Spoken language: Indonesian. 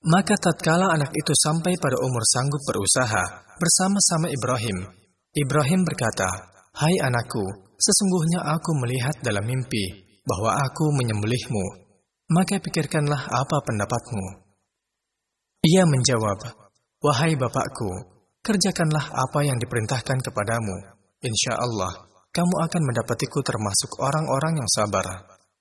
Maka tatkala anak itu sampai pada umur sanggup berusaha bersama-sama Ibrahim, Ibrahim berkata, "Hai anakku, sesungguhnya aku melihat dalam mimpi bahwa aku menyembelihmu. Maka pikirkanlah apa pendapatmu." Ia menjawab, "Wahai bapakku, kerjakanlah apa yang diperintahkan kepadamu. Insya Allah, kamu akan mendapatiku termasuk orang-orang yang sabar."